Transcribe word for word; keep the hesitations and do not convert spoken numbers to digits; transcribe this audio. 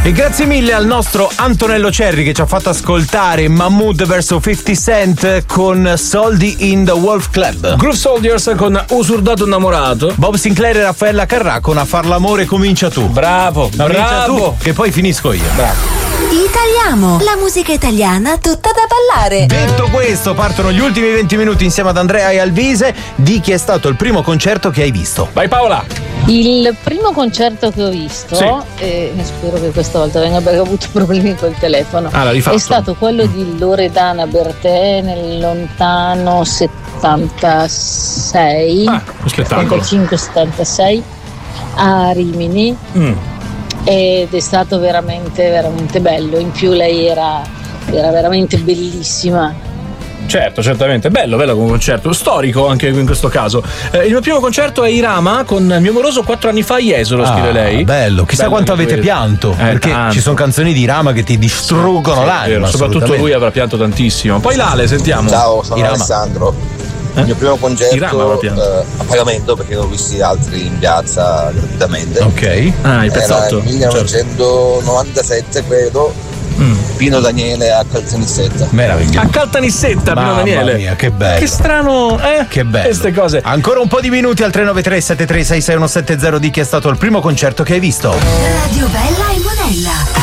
E grazie mille al nostro Antonello Cerri che ci ha fatto ascoltare Mahmood verso fifty Cent con Soldi in the Wolf Club. Groove Soldiers con Usurdato Innamorato. Bob Sinclair e Raffaella Carrà con A far l'amore comincia tu. Bravo, Ma bravo. tu, che poi finisco io. Bravo. Italiamo, la musica italiana tutta da ballare. Detto questo, partono gli ultimi venti minuti insieme ad Andrea e Alvise di chi è stato il primo concerto che hai visto. Vai Paola. Il primo concerto che ho visto, Sì. e spero che questa volta venga perché ho avuto problemi col telefono, Ah, l'ha rifatto. è stato quello di Loredana Bertè nel lontano settantasei, Ah, uno spettacolo. settantacinque settantasei a Rimini. Mm. Ed è stato veramente veramente bello. In più lei era, era veramente bellissima. Certo, certamente, bello, bello come concerto, storico anche in questo caso. Eh, il mio primo concerto è Irama con mio amoroso quattro anni fa a Jesolo, Ah, scrive lei. bello, chissà Bello quanto anche avete quello. pianto, Eh, perché tanto. ci sono canzoni di Rama che ti distruggono Sì, l'anima. vero, soprattutto assolutamente. lui avrà pianto tantissimo. Poi Lale, sentiamo. Ciao, sono Irama. Alessandro. Eh? Il mio primo Irama avrà concerto pianto. eh, a pagamento, perché ne ho visti altri in piazza gratuitamente. Ok. Ah, il Era pezzotto. nel millenovecentonovantasette credo. Mm. Pino Daniele a Caltanissetta. Meraviglioso. A Caltanissetta, Pino Mamma Daniele. mia, che bello. Che strano, eh? Che bello. Queste cose. Ancora un po' di minuti al tre nove tre sette tre sei sei uno sette zero di chi è stato il primo concerto che hai visto. Radio Bella e Monella.